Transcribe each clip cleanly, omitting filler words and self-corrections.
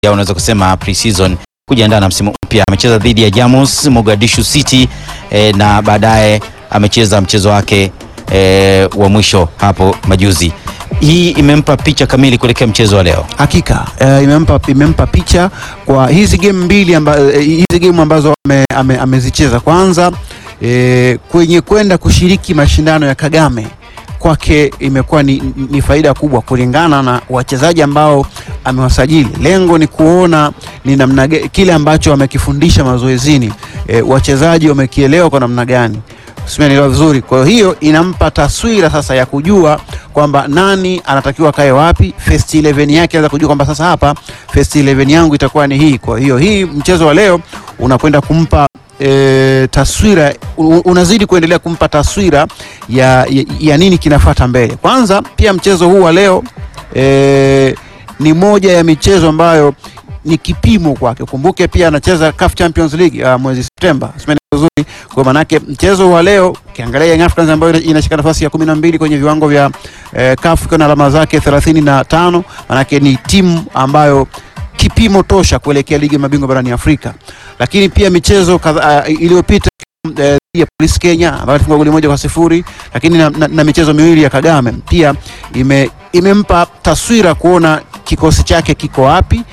ya unaweza kusema pre-season kujiandaa na msimu mpya. Amecheza dhidi ya Jamus Mogadishu City na baadaye amecheza mchezo wake wa mwisho hapo majuzi. Hii imempa picha kamili kuelekea mchezo wa leo. Hakika imempa picha kwa hizi game ambazo amezicheza. Kwanza kwenye kwenda kushiriki mashindano ya Kagame kwake imekuwa ni faida kubwa kulingana na wachezaji ambao amewasajili. Lengo ni kuona ni namna kile ambacho amekifundisha mazoezini wachezaji wamekielewa kwa namna gani. Simeelewa vizuri. Kwa hiyo inampa taswira sasa ya kujua kwamba nani anatakiwa kae wapi, first 11 yake, anaweza kujua kwamba sasa hapa first 11 yangu itakuwa ni hii. Kwa hiyo hii mchezo wa leo unakwenda kumpa taswira, unazidi kuendelea kumpa taswira ya nini kinafuata mbele. Kwanza pia mchezo huu wa leo ni moja ya michezo ambayo ni kipimo kwake. Kumbuke pia anacheza CAF Champions League mwezi Septemba. Kwa manake mchezo wa leo ukiangalia Young Africans ambayo inashika nafasi ya 12 kwenye viwango vya CAF kwa alama zake 35, manake ni timu ambayo kipimo tosha kuelekea ligi ya mabingwa barani Afrika. Lakini pia michezo iliyopita ya Police Kenya ambayo ilifungwa goli 1-0, lakini na michezo miwili ya Kagame pia imempa taswira kuona kikosi chake kiko wapi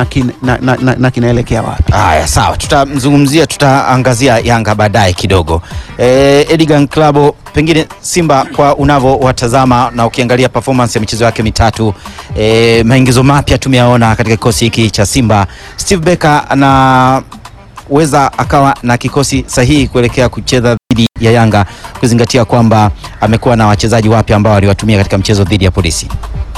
na kinaelekea wapi. Haya, sawa, tutaangazia Yanga baadaye kidogo. Edgar Klabo, pengine Simba kwa unavo watazama na ukiangalia performance ya michezo yake mitatu, maingizo mapya tumeyaona katika kikosi hiki cha Simba. Steve Becker anaweza akawa na kikosi sahihi kuelekea kucheza dhidi ya Yanga, kuzingatia kwamba amekuwa na wachezaji wapya ambao aliwatumia katika mchezo dhidi ya Polisi.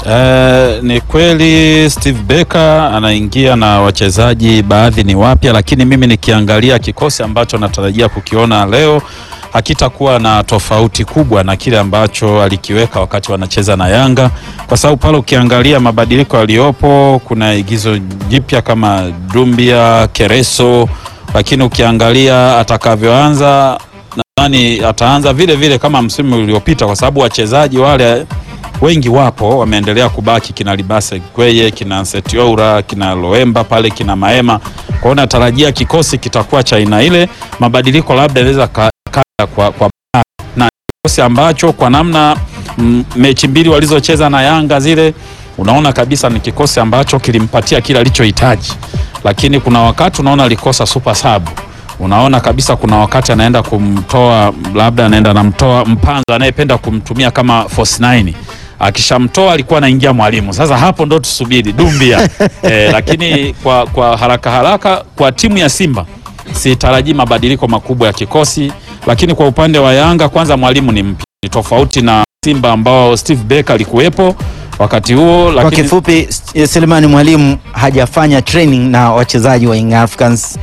Ni kweli Steve Becker anaingia na wachezaji baadhi ni wapya, lakini mimi nikiangalia kikosi ambacho natarajia kukiona leo hakitakuwa na tofauti kubwa na kile ambacho alikiweka wakati wanacheza na Yanga, kwa sababu pale ukiangalia mabadiliko yaliyopo, kuna igizo jipya kama Dumbia, Kereso, lakini ukiangalia atakavyoanza nadhani ataanza vile vile kama msimu uliopita, kwa sababu wachezaji wale wengi wapo wameendelea kubaki, kina Libase Kweye, kina Setioura, kina Loemba pale, kina Maema. Kwa hiyo natarajia kikosi kitakuwa cha aina ile. Mabadiliko labda inaweza kwa na kikosi ambacho kwa namna mechi mbili walizocheza na Yanga zile, unaona kabisa ni kikosi ambacho kilimpatia kila alichohitaji. Lakini kuna wakati unaona alikosa super sub. Unaona kabisa kuna wakati anaenda kumtoa, labda anaenda namtoa Mpanzo anayependa kumtumia kama force 9. Akishamtoa alikuwa anaingia Mwalimu. Sasa hapo ndo tusubiri Dumbia. Lakini kwa haraka kwa timu ya Simba sitarajii mabadiliko makubwa ya kikosi. Lakini kwa upande wa Yanga, kwanza Mwalimu ni mpya, ni tofauti na Simba ambao Steve Becker alikuwepo wakati huo. Lakini kwa kifupi, Selemani Mwalimu hajafanya training na wachezaji wa Young Africans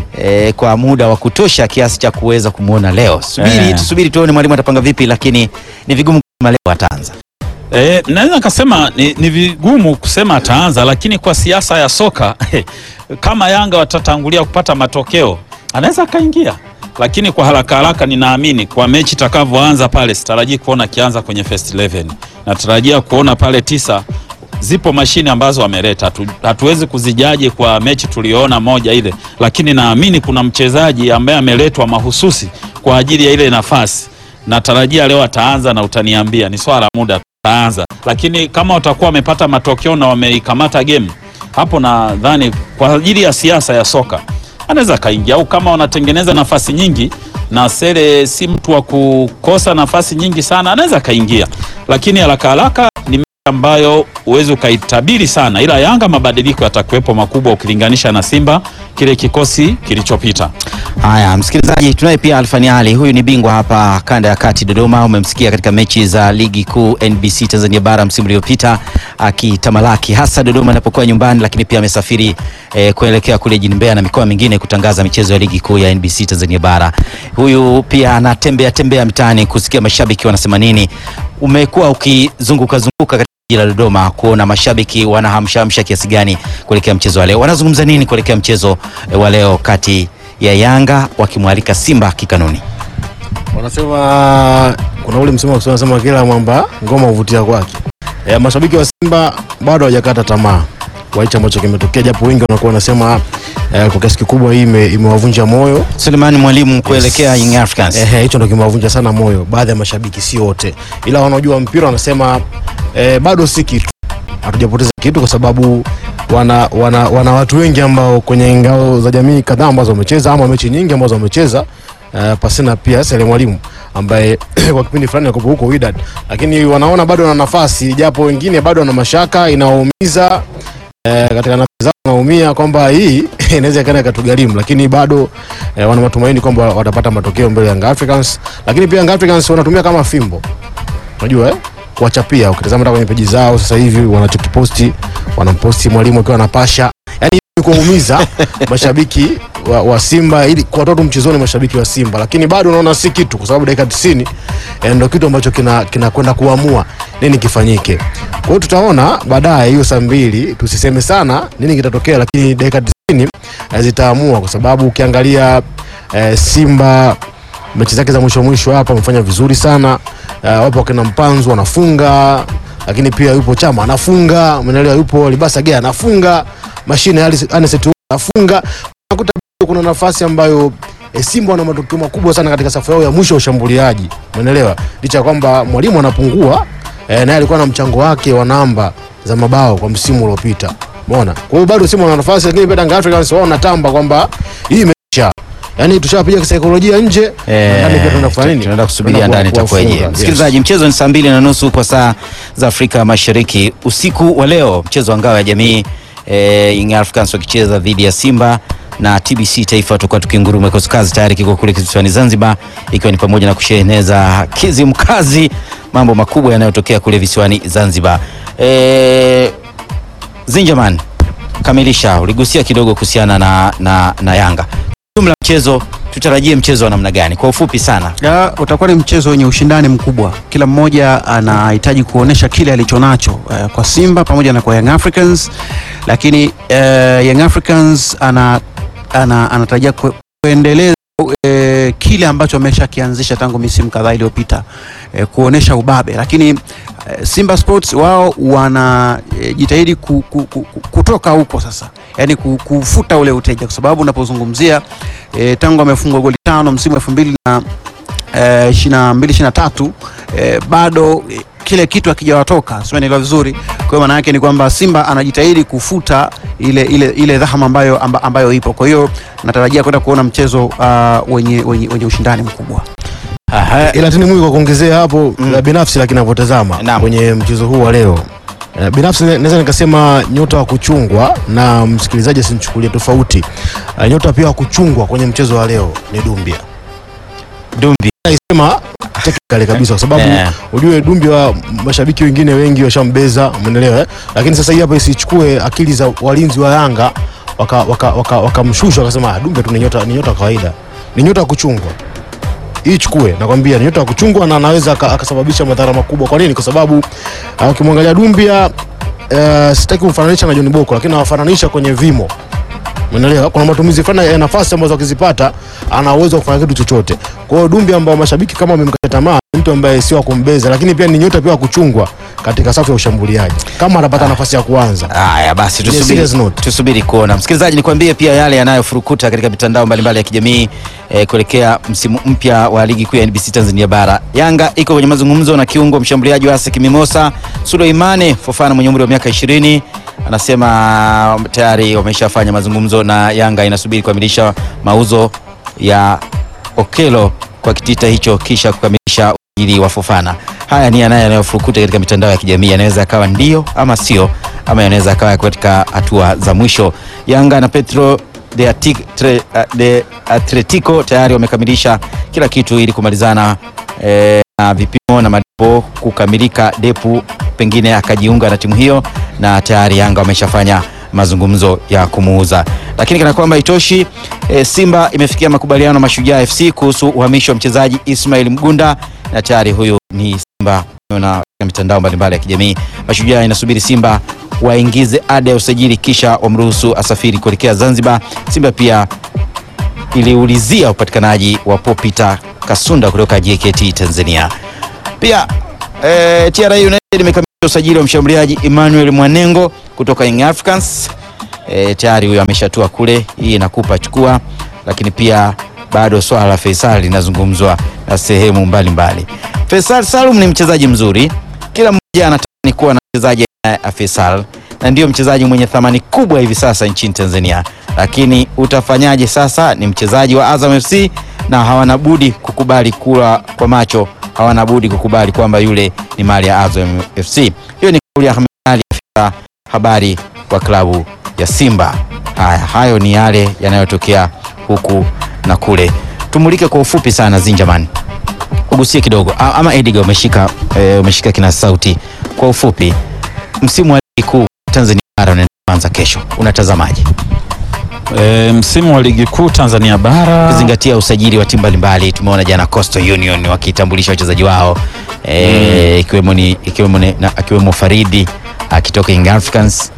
kwa muda wa kutosha kiasi cha kuweza kumuona leo. Tusubiri tuone Mwalimu atapanga vipi, lakini ni vigumu kusema leo ataanza. Naweza kusema ni vigumu kusema ataanza, lakini kwa siasa ya soka kama Yanga watatangulia kupata matokeo anaweza kaingia. Lakini kwa haraka ninaamini kwa mechi takavyoanza pale sitarajii kuona kianza kwenye first 11. Natarajia kuona pale 9. Zipo mashine ambazo wameleta, hatuwezi kuzijaji kwa mechi tuliona moja ile, lakini naamini kuna mchezaji ambaye ameletwa mahususi kwa ajili ya ile nafasi. Natarajia leo ataanza na utaniambia ni swala muda ataanza. Lakini kama watakuwa wamepata matokeo na wameikamata game, hapo nadhani kwa ajili ya siasa ya soka anaweza kaingia. Au kama wanatengeneza nafasi nyingi na Sele si mtu wa kukosa nafasi nyingi sana, anaweza kaingia. Lakini haraka ni ambayo uwezo ukaitabiri sana, ila Yanga mabadiliko yatakuwepo makubwa ukilinganisha na Simba kile kikosi kilichopita. Haya, msikilizaji, tunaye pia Alfani Ali. Huyu ni bingwa hapa kanda ya kati Dodoma. Umemsikia katika mechi za ligi kuu NBC Tanzania bara msimu uliopita akitamalaki hasa Dodoma anapokuwa nyumbani, lakini pia amesafiri kuelekea kule jijini Mbeya na mikoa mingine kutangaza michezo ya ligi kuu ya NBC Tanzania bara. Huyu pia anatembea mitaani kusikia mashabiki wanasema nini. Umekuwa ukizunguka katika jiji la Dodoma kuona mashabiki wanahamsha kiasi gani kuelekea mchezo wa leo. Wanazungumza nini kuelekea mchezo wa leo kati ya Yanga wakimwalika Simba kikanuni? Wanasema kuna ule msemo unasema kila mwamba ngoma uvutia kwake. Mashabiki wa Simba bado hawajakata tamaa. kwa hicho ambacho kimetokea, japo wengi wanakuwa wanasema kwa kiasi kikubwa hii imewavunja moyo Suleiman Mwalimu kuelekea Young Africans. Hicho ndio kimewavunja sana moyo baadhi ya mashabiki, si wote, ila wanaojua mpira wanasema bado si kitu, hatujapoteza kitu, kwa sababu wana watu wengi ambao kwenye ngao za jamii kadhaa ambazo wamecheza ama mechi nyingi ambazo wamecheza pasina pia Sele Mwalimu ambaye kwa kipindi fulani alikuwa huko Wydad, lakini wanaona bado wana nafasi, japo wengine bado wana mashaka, inaumiza katika nafsi zao, wanaumia kwamba hii inaweza kana ikatugharimu, lakini bado wana matumaini kwamba watapata matokeo mbele ya Young Africans. Lakini pia Young Africans wanatumia kama fimbo, unajua kuwachapia. Ukitazama hata kwenye peji zao sasa hivi wanachokiposti, wanamposti Mwalimu akiwa anapasha, yani kuumiza mashabiki wa Simba, ili kuwatoa mchezoni mashabiki wa Simba, lakini bado unaona si kitu, kwa sababu dakika 90 ndio kitu ambacho kinakwenda kuamua nini kifanyike. Kwa hiyo tutaona baadaye hiyo saa 2, tusiseme sana nini kitatokea, lakini dakika 90 zitaamua, kwa sababu ukiangalia Simba mechi zake za mwisho hapa wamefanya vizuri sana. Wapo kina Mpanzu anafunga, lakini pia yupo Chama anafunga, umeelewa, yupo Libasa Gea anafunga, mashine Anesetu anafunga. Unakuta kuna nafasi ambayo Simba wana matokeo makubwa sana katika safu yao ya mwisho ya ushambuliaji, umeelewa, licha kwamba Mwalimu anapungua, naye alikuwa na mchango wake wa namba za mabao kwa msimu uliopita, umeona. Kwa hiyo bado Simba wana nafasi, lakini Young Africans wao wanatamba kwamba hii imeisha, yani tushapiga kisaikolojia nje, ndani pia tunafanya nini, tunaenda kusubiria ndani itakuwaje. Msikilizaji, mchezo ni saa 2:30 kwa saa za Afrika Mashariki usiku wa leo, mchezo wa ngao ya jamii, Young Africans wakicheza dhidi ya Simba, na TBC Taifa tukua tukinguruma kwa kazi tayari kiko kule kisiwani Zanzibar, ikiwa ni pamoja na kusheneza Kizimkazi, mambo makubwa yanayotokea kule visiwani Zanzibar. Zinjaman, kamilisha, uligusia kidogo kuhusiana na Yanga. Jumla mchezo, tutarajie mchezo wa namna gani kwa ufupi sana? Utakuwa ni mchezo wenye ushindani mkubwa, kila mmoja anahitaji kuonesha kile alichonacho, kwa Simba pamoja na kwa Young Africans, lakini Young Africans anatarajia kuendeleza kile ambacho ameshakianzisha tangu misimu kadhaa iliyopita, kuonesha ubabe, lakini Simba Sports wao wanajitahidi kutoka huko sasa, yani kufuta ule uteja, kwa sababu unapozungumzia tangu amefungwa goli 5 msimu 2022-23 bado kile kitu hakijawatoka, sio nielewa vizuri. Kwa hiyo maana yake ni kwamba Simba anajitahidi kufuta ile dhahama ambayo ipo. Kwa hiyo natarajia kwenda kuona mchezo wenye ushindani mkubwa. Ila tena mwingi kwa kuongezea hapo, binafsi lakini ninapotazama kwenye mchezo huu wa leo, binafsi naweza nikasema nyota wa kuchungwa, na msikilizaji asinichukulie tofauti, nyota pia wa kuchungwa kwenye mchezo wa leo ni Dumbia. Naisema technically kabisa, kwa sababu ujue Dumbia mashabiki wengine wengi washambeza, umeelewa, lakini sasa hii hapa isichukue akili za walinzi wa Yanga wakamshusha wakasema Dumbia tu ni nyota kawaida, ni nyota wa kuchungwa. Hii chukue, nakwambia ni nyota wa kuchungwa, na anaweza akasababisha madhara makubwa. Kwa nini? Kwa sababu ukimwangalia Dumbia, sitaki kumfananisha na John Boko, lakini nawafananisha kwenye vimo, umeelewa. Kuna matumizi fulani ya nafasi ambazo akizipata ana uwezo wa kufanya kitu chochote. Kwa hiyo Dumbia ambao mashabiki kama wamemkata tamaa, mtu ambaye sio kumbeza, lakini pia ni nyota pia wa kuchungwa katika safu ya ushambuliaji kama anapata nafasi ya kuanza. Haya basi tusubiri kuona. Msikilizaji, nikwambie pia yale yanayofurukuta katika mitandao mbalimbali ya kijamii kuelekea msimu mpya wa ligi kuu ya NBC Tanzania bara. Yanga iko kwenye mazungumzo na kiungo mshambuliaji wa ASEC Mimosa Suleimane Fofana mwenye umri wa miaka 20. Anasema tayari wameshafanya mazungumzo na Yanga inasubiri kukamilisha mauzo ya Okelo kwa kitita hicho kisha kukamilisha usajili wa Fofana. Haya ni yanayofurukuta katika mitandao ya kijamii, yanaweza akawa ndio ama sio, ama yanaweza akawa katika hatua za mwisho. Yanga na Petro de Atletico tayari wamekamilisha kila kitu ili kumalizana na vipimo na malipo kukamilika. Depu pengine akajiunga na timu hiyo, na tayari Yanga wameshafanya mazungumzo ya kumuuza. Lakini kana kwamba itoshi, Simba imefikia makubaliano na Mashujaa FC kuhusu uhamisho wa mchezaji Ismail Mgunda, na tayari huyu ni Simba na mitandao mbalimbali ya kijamii. Mashujaa inasubiri Simba waingize ada ya usajili kisha wamruhusu asafiri kuelekea Zanzibar. Simba pia iliulizia upatikanaji wa Popita Kasunda kutoka JKT Tanzania. Pia TRA United imekamilisha usajili wa mshambuliaji Emmanuel Mwanengo kutoka Young Africans. Tayari huyo ameshatua kule, hii inakupa chukua, lakini pia bado swala la Faisal linazungumzwa na sehemu mbalimbali. Faisal Salum ni mchezaji mzuri, kila mmoja anatamani kuwa na mchezaji ya Faisal, na ndio mchezaji mwenye thamani kubwa hivi sasa nchini Tanzania, lakini utafanyaje sasa? Ni mchezaji wa Azam FC na hawana budi kukubali kula kwa macho, hawana budi kukubali kwamba yule ni mali ya Azam FC. Hiyo ni kauli ya Ahmed Ali, afisa habari wa klabu ya Simba. Hayo ni yale yanayotokea huku na kule. Tumulike kwa ufupi sana Zinjaman, ugusie kidogo ama Edgar umeshika kina sauti. Kwa ufupi, msimu wa ligi kuu Tanzania bara unaanza kesho, unatazamaje? Msimu wa ligi kuu Tanzania bara kuzingatia usajili wa timu mbalimbali. Tumeona jana Coastal Union wakitambulisha wachezaji wao, ikiwemo Faridi akitoka Young Africans.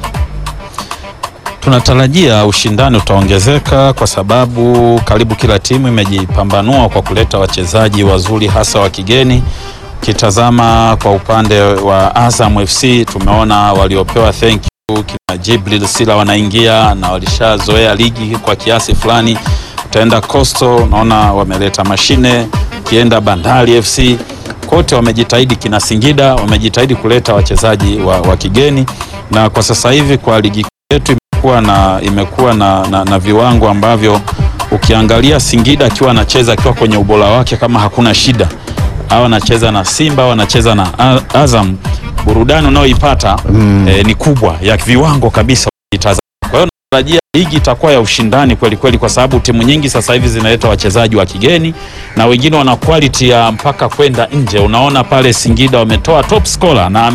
Tunatarajia ushindani utaongezeka kwa sababu karibu kila timu imejipambanua kwa kuleta wachezaji wazuri hasa wa kigeni. Kitazama kwa upande wa Azam FC, tumeona waliopewa thank you kina Jibril Sila wanaingia na walishazoea ligi kwa kiasi fulani. Utaenda Coastal, naona wameleta mashine. Kienda Bandari FC, kote wamejitahidi. Kina Singida wamejitahidi kuleta wachezaji wa kigeni, na kwa sasa hivi kwa ligi yetu imekuwa na viwango ambavyo ukiangalia Singida akiwa anacheza akiwa kwenye ubora wake kama hakuna shida, au anacheza na Simba au anacheza na Azam, burudani unaoipata ni kubwa ya viwango kabisa. Kwa hiyo natarajia ligi itakuwa ya ushindani kweli kweli, kwa sababu timu nyingi sasa hivi zinaleta wachezaji wa kigeni na wengine wana quality ya mpaka kwenda nje. Unaona pale Singida wametoa top scorer na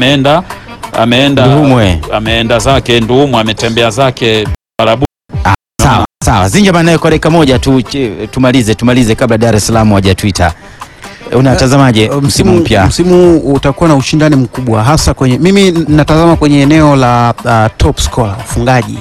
ameenda zake Nduumwe, ametembea zake Barabu. Sawa Zinjaman, nayo kwa dakika moja tu tumalize kabla Dar es Salaam waje Twitter. Unatazamaje msimu mpya? Msimu utakuwa na ushindani mkubwa, hasa mimi natazama kwenye eneo la top scorer, ufungaji.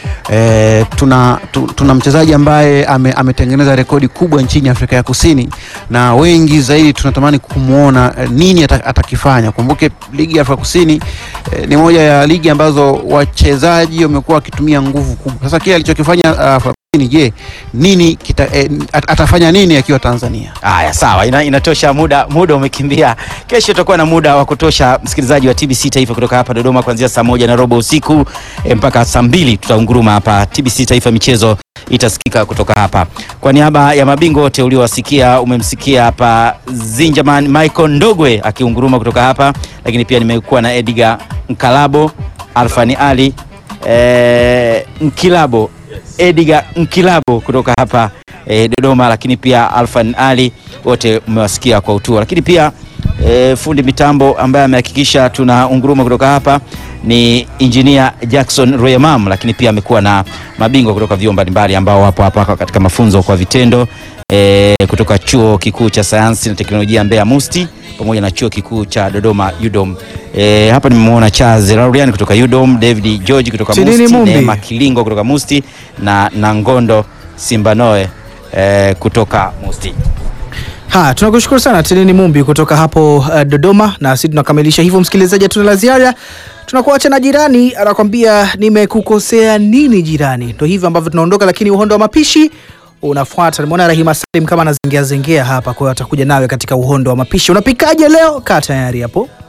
Tuna mchezaji ambaye ametengeneza rekodi kubwa nchini Afrika ya Kusini, na wengi zaidi tunatamani kumuona nini atakifanya. Kumbuke ligi ya Afrika Kusini ni moja ya ligi ambazo wachezaji wamekuwa wakitumia nguvu kubwa. Sasa kile alichokifanya Afrika Kusini, je, nini atafanya nini akiwa Tanzania? Haya, sawa, inatosha, muda umekimbia. Kesho tutakuwa na muda wa kutosha, msikilizaji wa TBC Taifa, kutoka hapa Dodoma kuanzia saa 1:15 usiku mpaka saa 2 tutaunguruma hapa. TBC Taifa michezo itasikika kutoka hapa. Kwa niaba ya mabingwa wote uliowasikia, umemsikia hapa Zinjaman Michael Ndogwe akiunguruma kutoka hapa, lakini pia nimekuwa na Edgar Nkalabo, Alfani Ali Nkilabo, Edgar Nkilabo kutoka hapa Dodoma, lakini pia Alfan Ali, wote mmewasikia kwa utua. Lakini pia fundi mitambo ambaye amehakikisha tuna unguruma kutoka hapa ni engineer Jackson Royamam, lakini pia amekuwa na mabingwa kutoka vyuo mbalimbali ambao wapo hapa katika mafunzo kwa vitendo kutoka Chuo Kikuu cha Sayansi na Teknolojia Mbeya MUST, pamoja na Chuo Kikuu cha Dodoma UDOM. Hapa nimemuona Charles Laurian kutoka UDOM, David George kutoka MUST, Neema Kilingo kutoka MUST na Nangondo Simbanoe kutoka MUST. Tunakushukuru sana Tinini Mumbi kutoka hapo Dodoma, na sisi tunakamilisha hivyo. Msikilizaji, tuna la ziada, tunakuacha na jirani anakuambia nimekukosea nini jirani. Ndio hivyo ambavyo tunaondoka, lakini uhondo wa mapishi unafuata. Nimeona Rahima Salim kama anazengea hapa, kwa hiyo atakuja nawe katika uhondo wa mapishi. Unapikaje leo? Kaa tayari hapo.